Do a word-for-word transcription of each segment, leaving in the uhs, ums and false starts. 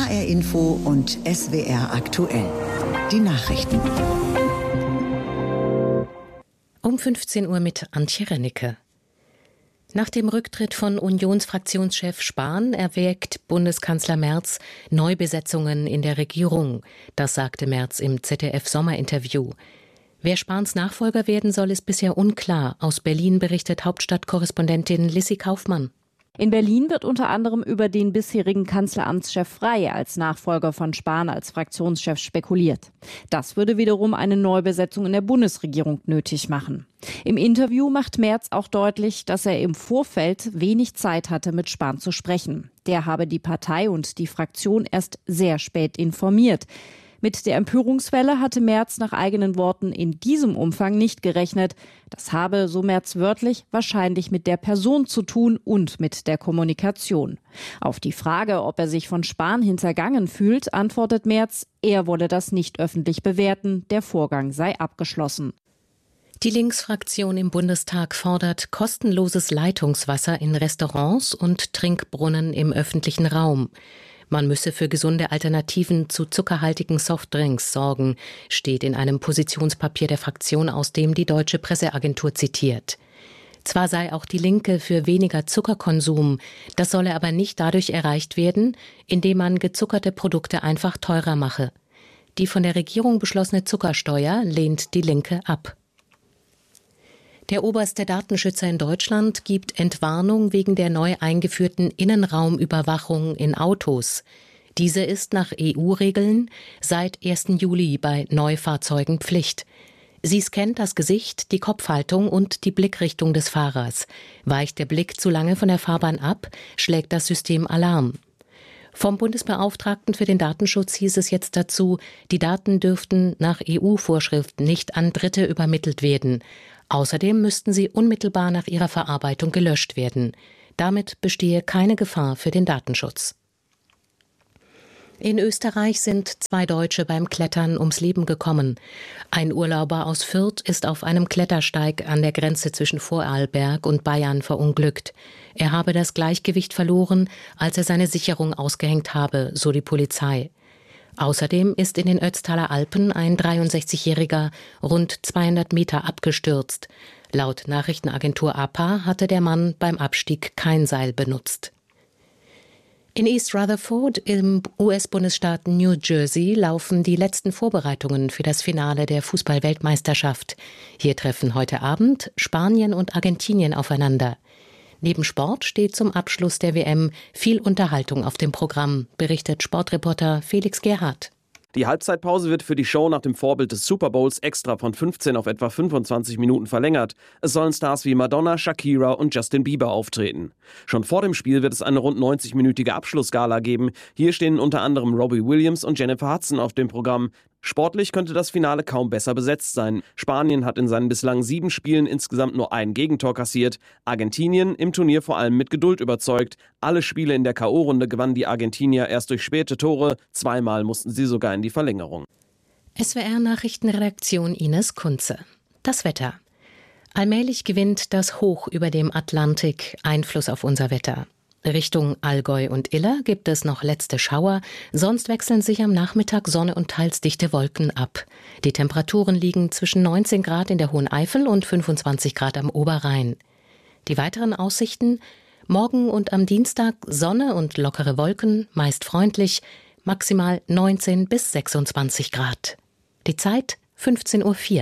H R Info und S W R aktuell. Die Nachrichten. Um fünfzehn Uhr mit Antje Rennecke. Nach dem Rücktritt von Unionsfraktionschef Spahn erwägt Bundeskanzler Merz Neubesetzungen in der Regierung. Das sagte Merz im Z D F-Sommerinterview. Wer Spahns Nachfolger werden soll, ist bisher unklar. Aus Berlin berichtet Hauptstadtkorrespondentin Lissy Kaufmann. In Berlin wird unter anderem über den bisherigen Kanzleramtschef Frey als Nachfolger von Spahn als Fraktionschef spekuliert. Das würde wiederum eine Neubesetzung in der Bundesregierung nötig machen. Im Interview macht Merz auch deutlich, dass er im Vorfeld wenig Zeit hatte, mit Spahn zu sprechen. Der habe die Partei und die Fraktion erst sehr spät informiert. Mit der Empörungswelle hatte Merz nach eigenen Worten in diesem Umfang nicht gerechnet. Das habe, so Merz wörtlich, wahrscheinlich mit der Person zu tun und mit der Kommunikation. Auf die Frage, ob er sich von Spahn hintergangen fühlt, antwortet Merz, er wolle das nicht öffentlich bewerten, der Vorgang sei abgeschlossen. Die Linksfraktion im Bundestag fordert kostenloses Leitungswasser in Restaurants und Trinkbrunnen im öffentlichen Raum. Man müsse für gesunde Alternativen zu zuckerhaltigen Softdrinks sorgen, steht in einem Positionspapier der Fraktion, aus dem die Deutsche Presseagentur zitiert. Zwar sei auch die Linke für weniger Zuckerkonsum, das solle aber nicht dadurch erreicht werden, indem man gezuckerte Produkte einfach teurer mache. Die von der Regierung beschlossene Zuckersteuer lehnt die Linke ab. Der oberste Datenschützer in Deutschland gibt Entwarnung wegen der neu eingeführten Innenraumüberwachung in Autos. Diese ist nach E U-Regeln seit ersten Juli bei Neufahrzeugen Pflicht. Sie scannt das Gesicht, die Kopfhaltung und die Blickrichtung des Fahrers. Weicht der Blick zu lange von der Fahrbahn ab, schlägt das System Alarm. Vom Bundesbeauftragten für den Datenschutz hieß es jetzt dazu, die Daten dürften nach E U-Vorschrift nicht an Dritte übermittelt werden. Außerdem müssten sie unmittelbar nach ihrer Verarbeitung gelöscht werden. Damit bestehe keine Gefahr für den Datenschutz. In Österreich sind zwei Deutsche beim Klettern ums Leben gekommen. Ein Urlauber aus Fürth ist auf einem Klettersteig an der Grenze zwischen Vorarlberg und Bayern verunglückt. Er habe das Gleichgewicht verloren, als er seine Sicherung ausgehängt habe, so die Polizei. Außerdem ist in den Ötztaler Alpen ein dreiundsechzigjähriger rund zweihundert Meter abgestürzt. Laut Nachrichtenagentur A P A hatte der Mann beim Abstieg kein Seil benutzt. In East Rutherford im U S-Bundesstaat New Jersey laufen die letzten Vorbereitungen für das Finale der Fußball-Weltmeisterschaft. Hier treffen heute Abend Spanien und Argentinien aufeinander. Neben Sport steht zum Abschluss der W M viel Unterhaltung auf dem Programm, berichtet Sportreporter Felix Gerhardt. Die Halbzeitpause wird für die Show nach dem Vorbild des Super Bowls extra von fünfzehn auf etwa fünfundzwanzig Minuten verlängert. Es sollen Stars wie Madonna, Shakira und Justin Bieber auftreten. Schon vor dem Spiel wird es eine rund neunzig-minütige Abschlussgala geben. Hier stehen unter anderem Robbie Williams und Jennifer Hudson auf dem Programm. Sportlich könnte das Finale kaum besser besetzt sein. Spanien hat in seinen bislang sieben Spielen insgesamt nur ein Gegentor kassiert. Argentinien im Turnier vor allem mit Geduld überzeugt. Alle Spiele in der K O-Runde gewannen die Argentinier erst durch späte Tore. Zweimal mussten sie sogar in die Verlängerung. S W R-Nachrichtenredaktion Ines Kunze. Das Wetter. Allmählich gewinnt das Hoch über dem Atlantik Einfluss auf unser Wetter. Richtung Allgäu und Iller gibt es noch letzte Schauer, sonst wechseln sich am Nachmittag Sonne und teils dichte Wolken ab. Die Temperaturen liegen zwischen neunzehn Grad in der Hohen Eifel und fünfundzwanzig Grad am Oberrhein. Die weiteren Aussichten: morgen und am Dienstag Sonne und lockere Wolken, meist freundlich, maximal neunzehn bis sechsundzwanzig Grad. Die Zeit fünfzehn Uhr vier.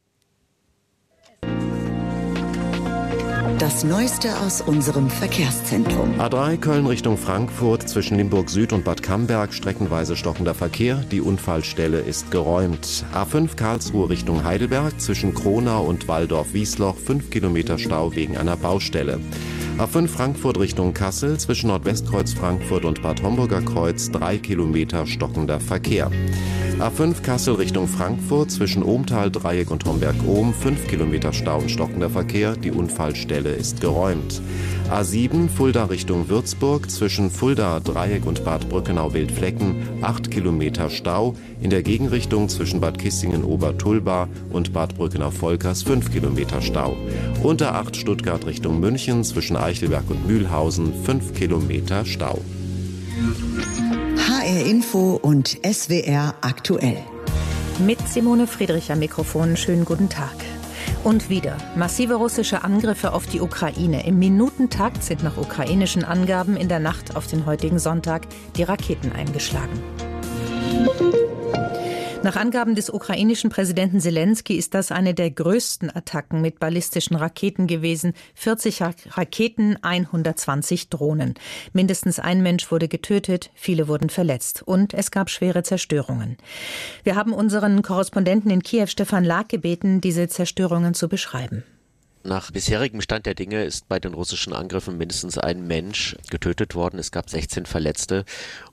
Das Neueste aus unserem Verkehrszentrum. A drei Köln Richtung Frankfurt, zwischen Limburg Süd und Bad Camberg streckenweise stockender Verkehr. Die Unfallstelle ist geräumt. A fünf Karlsruhe Richtung Heidelberg, zwischen Kronau und Walldorf-Wiesloch fünf Kilometer Stau wegen einer Baustelle. A fünf Frankfurt Richtung Kassel, zwischen Nordwestkreuz Frankfurt und Bad Homburger Kreuz drei Kilometer stockender Verkehr. A fünf Kassel Richtung Frankfurt, zwischen Ohmtal-Dreieck und Homberg-Ohm fünf Kilometer Stau und stockender Verkehr. Die Unfallstelle ist geräumt. A sieben Fulda Richtung Würzburg, zwischen Fulda-Dreieck und Bad Brückenau-Wildflecken acht Kilometer Stau. In der Gegenrichtung zwischen Bad Kissingen-Obertulba und Bad Brückenau-Volkers fünf Kilometer Stau. Und A acht Stuttgart Richtung München, zwischen Eichelberg und Mühlhausen fünf Kilometer Stau. H R Info und S W R aktuell. Mit Simone Friedrich am Mikrofon. Schönen guten Tag. Und wieder massive russische Angriffe auf die Ukraine. Im Minutentakt sind nach ukrainischen Angaben in der Nacht auf den heutigen Sonntag die Raketen eingeschlagen. Nach Angaben des ukrainischen Präsidenten Selenskyj ist das eine der größten Attacken mit ballistischen Raketen gewesen. vierzig Raketen, hundertzwanzig Drohnen. Mindestens ein Mensch wurde getötet, viele wurden verletzt und es gab schwere Zerstörungen. Wir haben unseren Korrespondenten in Kiew, Stefan Lag, gebeten, diese Zerstörungen zu beschreiben. Nach bisherigem Stand der Dinge ist bei den russischen Angriffen mindestens ein Mensch getötet worden. Es gab sechzehn Verletzte.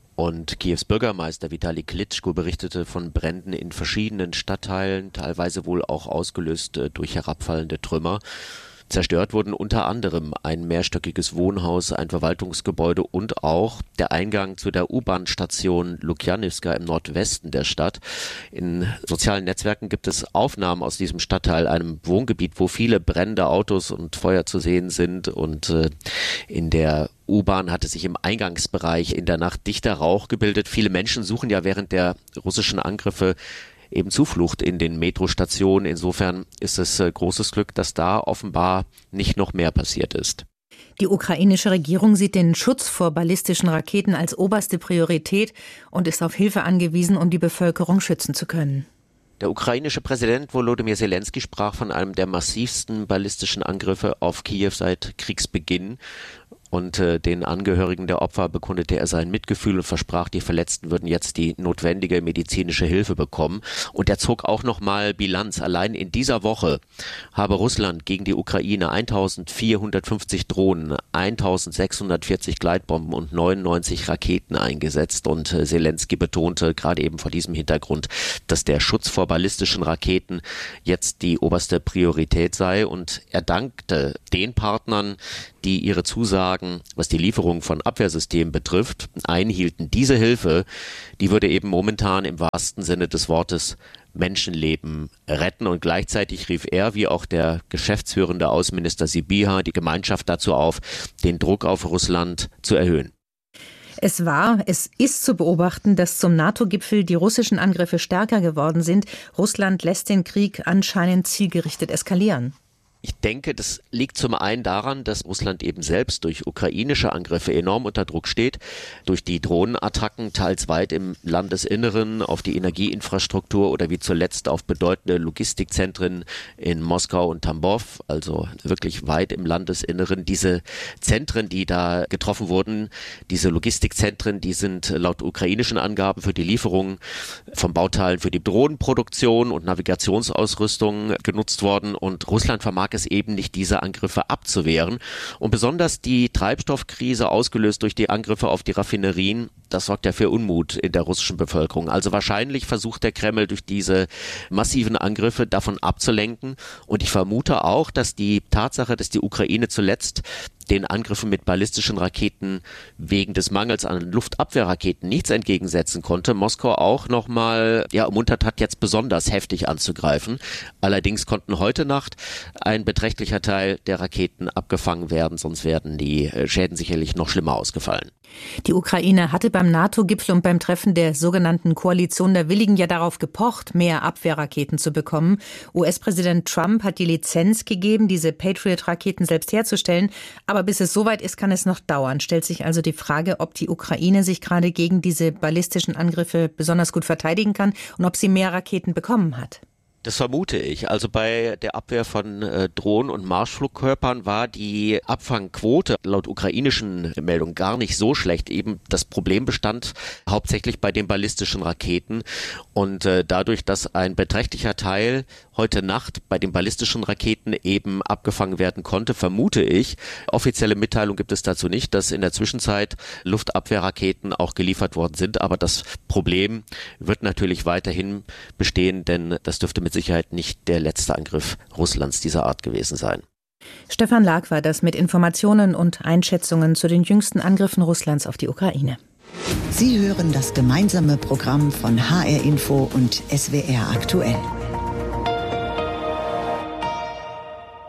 Und Kiews Bürgermeister Vitali Klitschko berichtete von Bränden in verschiedenen Stadtteilen, teilweise wohl auch ausgelöst durch herabfallende Trümmer. Zerstört wurden unter anderem ein mehrstöckiges Wohnhaus, ein Verwaltungsgebäude und auch der Eingang zu der U-Bahn-Station Lukjanivka im Nordwesten der Stadt. In sozialen Netzwerken gibt es Aufnahmen aus diesem Stadtteil, einem Wohngebiet, wo viele brennende Autos und Feuer zu sehen sind. Und äh, in der U-Bahn hatte sich im Eingangsbereich in der Nacht dichter Rauch gebildet. Viele Menschen suchen ja während der russischen Angriffe eben Zuflucht in den Metrostationen. Insofern ist es äh, großes Glück, dass da offenbar nicht noch mehr passiert ist. Die ukrainische Regierung sieht den Schutz vor ballistischen Raketen als oberste Priorität und ist auf Hilfe angewiesen, um die Bevölkerung schützen zu können. Der ukrainische Präsident Volodymyr Selenskyj sprach von einem der massivsten ballistischen Angriffe auf Kiew seit Kriegsbeginn. Und äh, den Angehörigen der Opfer bekundete er sein Mitgefühl und versprach, die Verletzten würden jetzt die notwendige medizinische Hilfe bekommen. Und er zog auch nochmal Bilanz. Allein in dieser Woche habe Russland gegen die Ukraine eintausendvierhundertfünfzig Drohnen, eintausendsechshundertvierzig Gleitbomben und neunundneunzig Raketen eingesetzt. Und äh, Selenskyj betonte gerade eben vor diesem Hintergrund, dass der Schutz vor ballistischen Raketen jetzt die oberste Priorität sei. Und er dankte den Partnern, die ihre Zusagen, was die Lieferung von Abwehrsystemen betrifft, einhielten. Diese Hilfe, die würde eben momentan im wahrsten Sinne des Wortes Menschenleben retten. Und gleichzeitig rief er, wie auch der geschäftsführende Außenminister Sybiha, die Gemeinschaft dazu auf, den Druck auf Russland zu erhöhen. Es war, es ist zu beobachten, dass zum NATO-Gipfel die russischen Angriffe stärker geworden sind. Russland lässt den Krieg anscheinend zielgerichtet eskalieren. Ich denke, das liegt zum einen daran, dass Russland eben selbst durch ukrainische Angriffe enorm unter Druck steht, durch die Drohnenattacken teils weit im Landesinneren auf die Energieinfrastruktur oder wie zuletzt auf bedeutende Logistikzentren in Moskau und Tambov, also wirklich weit im Landesinneren. Diese Zentren, die da getroffen wurden, diese Logistikzentren, die sind laut ukrainischen Angaben für die Lieferung von Bauteilen für die Drohnenproduktion und Navigationsausrüstung genutzt worden und Russland vermag es eben nicht, diese Angriffe abzuwehren. Und besonders die Treibstoffkrise, ausgelöst durch die Angriffe auf die Raffinerien, das sorgt ja für Unmut in der russischen Bevölkerung. Also wahrscheinlich versucht der Kreml durch diese massiven Angriffe davon abzulenken. Und ich vermute auch, dass die Tatsache, dass die Ukraine zuletzt den Angriffen mit ballistischen Raketen wegen des Mangels an Luftabwehrraketen nichts entgegensetzen konnte, Moskau auch nochmal ja, ermuntert hat, jetzt besonders heftig anzugreifen. Allerdings konnten heute Nacht ein beträchtlicher Teil der Raketen abgefangen werden, sonst werden die Schäden sicherlich noch schlimmer ausgefallen. Die Ukraine hatte beim NATO-Gipfel und beim Treffen der sogenannten Koalition der Willigen ja darauf gepocht, mehr Abwehrraketen zu bekommen. U S-Präsident Trump hat die Lizenz gegeben, diese Patriot-Raketen selbst herzustellen. Aber bis es soweit ist, kann es noch dauern. Stellt sich also die Frage, ob die Ukraine sich gerade gegen diese ballistischen Angriffe besonders gut verteidigen kann und ob sie mehr Raketen bekommen hat. Das vermute ich. Also bei der Abwehr von äh, Drohnen und Marschflugkörpern war die Abfangquote laut ukrainischen Meldungen gar nicht so schlecht. Eben das Problem bestand hauptsächlich bei den ballistischen Raketen. Und äh, dadurch, dass ein beträchtlicher Teil heute Nacht bei den ballistischen Raketen eben abgefangen werden konnte, vermute ich, offizielle Mitteilung gibt es dazu nicht, dass in der Zwischenzeit Luftabwehrraketen auch geliefert worden sind. Aber das Problem wird natürlich weiterhin bestehen, denn das dürfte mit Sicherheit nicht der letzte Angriff Russlands dieser Art gewesen sein. Stefan Lag war das mit Informationen und Einschätzungen zu den jüngsten Angriffen Russlands auf die Ukraine. Sie hören das gemeinsame Programm von H R Info und S W R aktuell.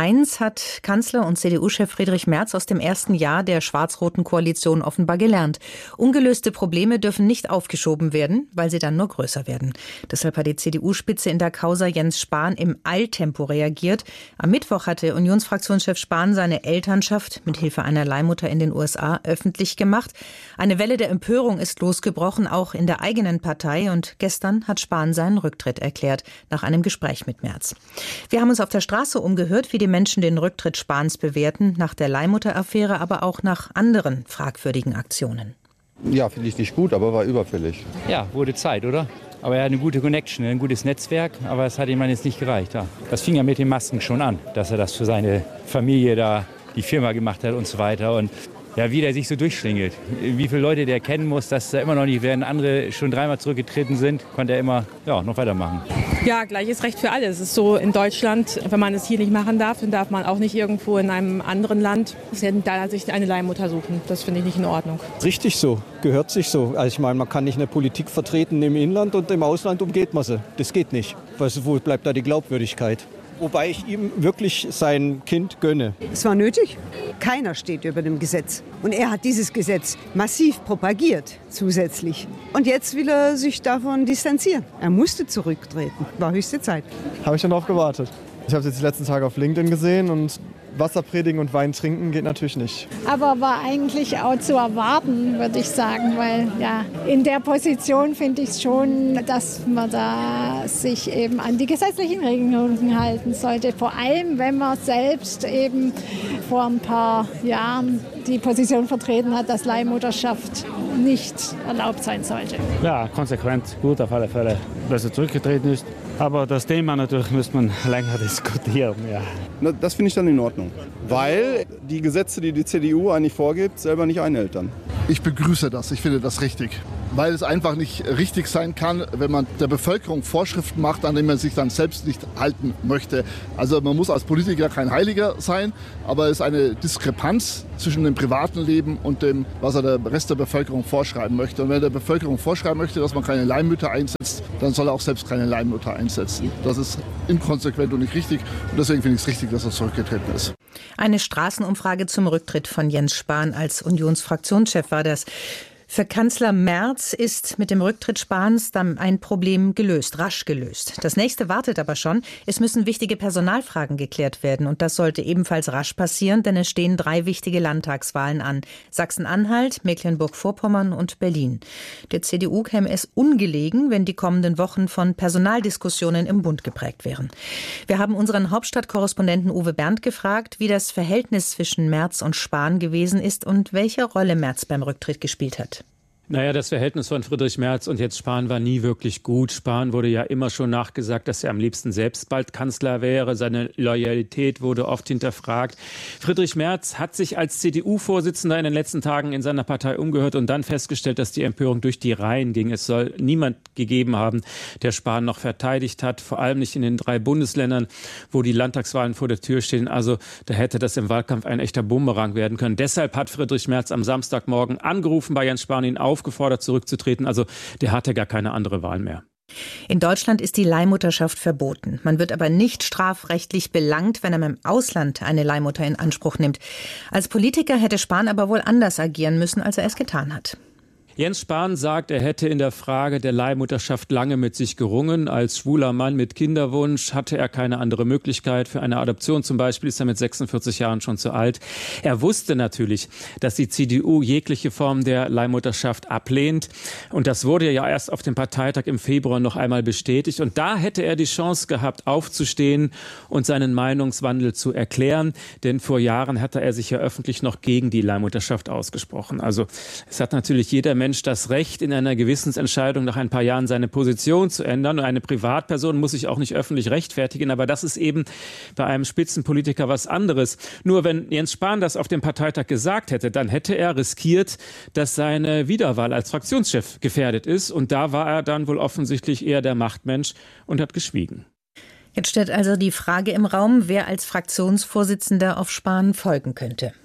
Eins hat Kanzler und C D U-Chef Friedrich Merz aus dem ersten Jahr der schwarz-roten Koalition offenbar gelernt. Ungelöste Probleme dürfen nicht aufgeschoben werden, weil sie dann nur größer werden. Deshalb hat die C D U-Spitze in der Causa Jens Spahn im Eiltempo reagiert. Am Mittwoch hatte Unionsfraktionschef Spahn seine Elternschaft mit Hilfe einer Leihmutter in den U S A öffentlich gemacht. Eine Welle der Empörung ist losgebrochen, auch in der eigenen Partei. Und gestern hat Spahn seinen Rücktritt erklärt, nach einem Gespräch mit Merz. Wir haben uns auf der Straße umgehört, wie die Menschen den Rücktritt Spahns bewerten, nach der Leihmutter-Affäre, aber auch nach anderen fragwürdigen Aktionen. Ja, finde ich nicht gut, aber war überfällig. Ja, wurde Zeit, oder? Aber er hat eine gute Connection, ein gutes Netzwerk, aber es hat ihm jetzt nicht gereicht. Ja. Das fing ja mit den Masken schon an, dass er das für seine Familie da, die Firma gemacht hat und so weiter. Und ja, wie der sich so durchschlingelt, wie viele Leute der kennen muss, dass da immer noch nicht, während andere schon dreimal zurückgetreten sind, konnte er immer ja, noch weitermachen. Ja, gleiches Recht für alle. Es ist so in Deutschland, wenn man es hier nicht machen darf, dann darf man auch nicht irgendwo in einem anderen Land da sich eine Leihmutter suchen. Das finde ich nicht in Ordnung. Richtig so, gehört sich so. Also ich meine, man kann nicht eine Politik vertreten im Inland und im Ausland umgeht man sie. Das geht nicht. Weißt du, wo bleibt da die Glaubwürdigkeit? Wobei ich ihm wirklich sein Kind gönne. Es war nötig. Keiner steht über dem Gesetz. Und er hat dieses Gesetz massiv propagiert zusätzlich. Und jetzt will er sich davon distanzieren. Er musste zurücktreten. War höchste Zeit. Habe ich dann darauf gewartet. Ich habe es jetzt die letzten Tage auf LinkedIn gesehen und Wasser predigen und Wein trinken geht natürlich nicht. Aber war eigentlich auch zu erwarten, würde ich sagen, weil ja, in der Position finde ich schon, dass man da sich eben an die gesetzlichen Regelungen halten sollte. Vor allem, wenn man selbst eben vor ein paar Jahren die Position vertreten hat, dass Leihmutterschaft nicht erlaubt sein sollte. Ja, konsequent, gut auf alle Fälle, dass er zurückgetreten ist. Aber das Thema natürlich müsste man länger diskutieren. Ja. Das finde ich dann in Ordnung, weil die Gesetze, die die C D U eigentlich vorgibt, selber nicht einhält dann. Ich begrüße das, ich finde das richtig. Weil es einfach nicht richtig sein kann, wenn man der Bevölkerung Vorschriften macht, an denen man sich dann selbst nicht halten möchte. Also man muss als Politiker kein Heiliger sein, aber es ist eine Diskrepanz zwischen dem privaten Leben und dem, was er der Rest der Bevölkerung vorschreiben möchte. Und wenn er der Bevölkerung vorschreiben möchte, dass man keine Leihmütter einsetzt, dann soll er auch selbst keine Leihmutter einsetzen. Das ist inkonsequent und nicht richtig. Und deswegen finde ich es richtig, dass er zurückgetreten ist. Eine Straßenumfrage zum Rücktritt von Jens Spahn als Unionsfraktionschef war das. Für Kanzler Merz ist mit dem Rücktritt Spahns dann ein Problem gelöst, rasch gelöst. Das nächste wartet aber schon. Es müssen wichtige Personalfragen geklärt werden. Und das sollte ebenfalls rasch passieren, denn es stehen drei wichtige Landtagswahlen an. Sachsen-Anhalt, Mecklenburg-Vorpommern und Berlin. Der C D U käme es ungelegen, wenn die kommenden Wochen von Personaldiskussionen im Bund geprägt wären. Wir haben unseren Hauptstadtkorrespondenten Uwe Bernd gefragt, wie das Verhältnis zwischen Merz und Spahn gewesen ist und welche Rolle Merz beim Rücktritt gespielt hat. Naja, das Verhältnis von Friedrich Merz und jetzt Spahn war nie wirklich gut. Spahn wurde ja immer schon nachgesagt, dass er am liebsten selbst bald Kanzler wäre. Seine Loyalität wurde oft hinterfragt. Friedrich Merz hat sich als C D U-Vorsitzender in den letzten Tagen in seiner Partei umgehört und dann festgestellt, dass die Empörung durch die Reihen ging. Es soll niemand gegeben haben, der Spahn noch verteidigt hat, vor allem nicht in den drei Bundesländern, wo die Landtagswahlen vor der Tür stehen. Also da hätte das im Wahlkampf ein echter Bumerang werden können. Deshalb hat Friedrich Merz am Samstagmorgen angerufen bei Jens Spahn, ihn auf aufgefordert, zurückzutreten. Also der hatte gar keine andere Wahl mehr. In Deutschland ist die Leihmutterschaft verboten. Man wird aber nicht strafrechtlich belangt, wenn er im Ausland eine Leihmutter in Anspruch nimmt. Als Politiker hätte Spahn aber wohl anders agieren müssen, als er es getan hat. Jens Spahn sagt, er hätte in der Frage der Leihmutterschaft lange mit sich gerungen. Als schwuler Mann mit Kinderwunsch hatte er keine andere Möglichkeit. Für eine Adoption zum Beispiel ist er mit sechsundvierzig Jahren schon zu alt. Er wusste natürlich, dass die C D U jegliche Form der Leihmutterschaft ablehnt. Und das wurde ja erst auf dem Parteitag im Februar noch einmal bestätigt. Und da hätte er die Chance gehabt, aufzustehen und seinen Meinungswandel zu erklären. Denn vor Jahren hatte er sich ja öffentlich noch gegen die Leihmutterschaft ausgesprochen. Also es hat natürlich jeder Mensch das Recht, in einer Gewissensentscheidung nach ein paar Jahren seine Position zu ändern. Und eine Privatperson muss sich auch nicht öffentlich rechtfertigen. Aber das ist eben bei einem Spitzenpolitiker was anderes. Nur wenn Jens Spahn das auf dem Parteitag gesagt hätte, dann hätte er riskiert, dass seine Wiederwahl als Fraktionschef gefährdet ist. Und da war er dann wohl offensichtlich eher der Machtmensch und hat geschwiegen. Jetzt steht also die Frage im Raum, wer als Fraktionsvorsitzender auf Spahn folgen könnte.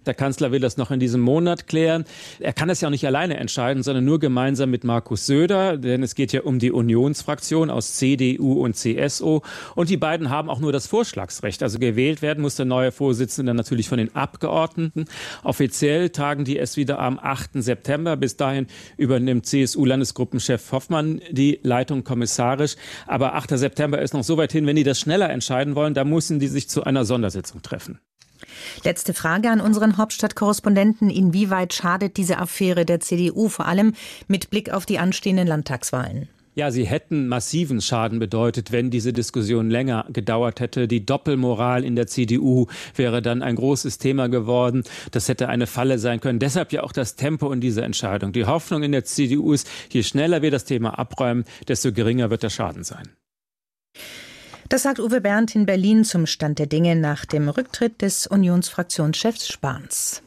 Der Kanzler will das noch in diesem Monat klären. Er kann das ja auch nicht alleine entscheiden, sondern nur gemeinsam mit Markus Söder, denn es geht ja um die Unionsfraktion aus C D U und C S U. Und die beiden haben auch nur das Vorschlagsrecht. Also gewählt werden muss der neue Vorsitzende natürlich von den Abgeordneten. Offiziell tagen die erst wieder am achten September. Bis dahin übernimmt C S U-Landesgruppenchef Hoffmann die Leitung kommissarisch. Aber achter September ist noch so weit hin, wenn die das schneller entscheiden wollen, da müssen die sich zu einer Sondersitzung treffen. Letzte Frage an unseren Hauptstadtkorrespondenten. Inwieweit schadet diese Affäre der C D U, vor allem mit Blick auf die anstehenden Landtagswahlen? Ja, sie hätten massiven Schaden bedeutet, wenn diese Diskussion länger gedauert hätte. Die Doppelmoral in der C D U wäre dann ein großes Thema geworden. Das hätte eine Falle sein können. Deshalb ja auch das Tempo in dieser Entscheidung. Die Hoffnung in der C D U ist, je schneller wir das Thema abräumen, desto geringer wird der Schaden sein. Das sagt Uwe Bernd in Berlin zum Stand der Dinge nach dem Rücktritt des Unionsfraktionschefs Spahns.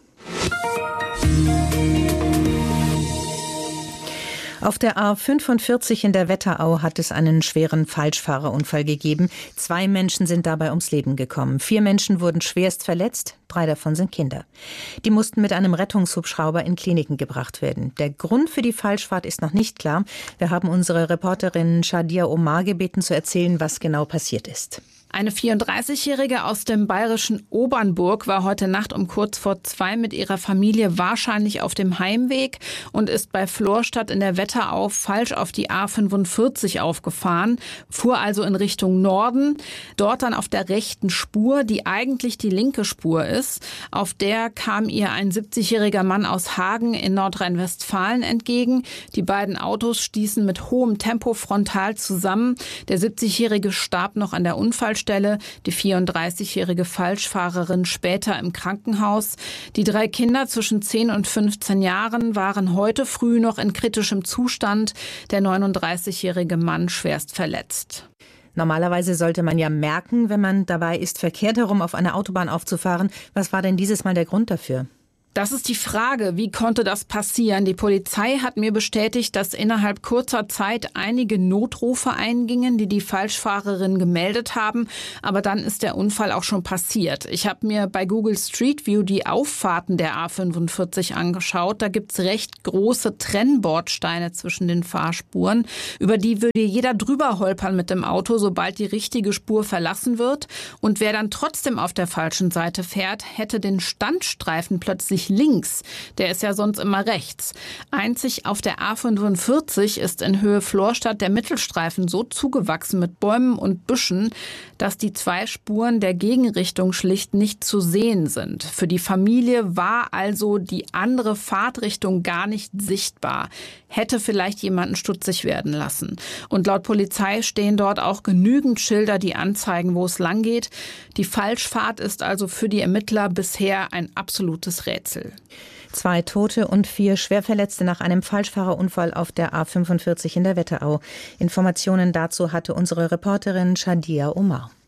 Auf der A fünfundvierzig in der Wetterau hat es einen schweren Falschfahrerunfall gegeben. Zwei Menschen sind dabei ums Leben gekommen. Vier Menschen wurden schwerst verletzt, drei davon sind Kinder. Die mussten mit einem Rettungshubschrauber in Kliniken gebracht werden. Der Grund für die Falschfahrt ist noch nicht klar. Wir haben unsere Reporterin Shadia Omar gebeten zu erzählen, was genau passiert ist. Eine vierunddreißigjährige aus dem bayerischen Obernburg war heute Nacht um kurz vor zwei mit ihrer Familie wahrscheinlich auf dem Heimweg und ist bei Florstadt in der Wetterau falsch auf die A fünfundvierzig aufgefahren, fuhr also in Richtung Norden, dort dann auf der rechten Spur, die eigentlich die linke Spur ist. Auf der kam ihr ein siebzigjähriger Mann aus Hagen in Nordrhein-Westfalen entgegen. Die beiden Autos stießen mit hohem Tempo frontal zusammen. Der siebzigjährige starb noch an der Unfallstelle. Die vierunddreißigjährige Falschfahrerin später im Krankenhaus. Die drei Kinder zwischen zehn und fünfzehn Jahren waren heute früh noch in kritischem Zustand. Der neununddreißigjährige Mann schwerst verletzt. Normalerweise sollte man ja merken, wenn man dabei ist, verkehrt herum auf einer Autobahn aufzufahren. Was war denn dieses Mal der Grund dafür? Das ist die Frage, wie konnte das passieren? Die Polizei hat mir bestätigt, dass innerhalb kurzer Zeit einige Notrufe eingingen, die die Falschfahrerin gemeldet haben. Aber dann ist der Unfall auch schon passiert. Ich habe mir bei Google Street View die Auffahrten der A fünfundvierzig angeschaut. Da gibt's recht große Trennbordsteine zwischen den Fahrspuren. Über die würde jeder drüber holpern mit dem Auto, sobald die richtige Spur verlassen wird. Und wer dann trotzdem auf der falschen Seite fährt, hätte den Standstreifen plötzlich links. Der ist ja sonst immer rechts. Einzig auf der A fünfundvierzig ist in Höhe Florstadt der Mittelstreifen so zugewachsen mit Bäumen und Büschen, dass die zwei Spuren der Gegenrichtung schlicht nicht zu sehen sind. Für die Familie war also die andere Fahrtrichtung gar nicht sichtbar. Hätte vielleicht jemanden stutzig werden lassen. Und laut Polizei stehen dort auch genügend Schilder, die anzeigen, wo es lang geht. Die Falschfahrt ist also für die Ermittler bisher ein absolutes Rätsel. Zwei Tote und vier Schwerverletzte nach einem Falschfahrerunfall auf der A fünfundvierzig in der Wetterau. Informationen dazu hatte unsere Reporterin Shadia Omar.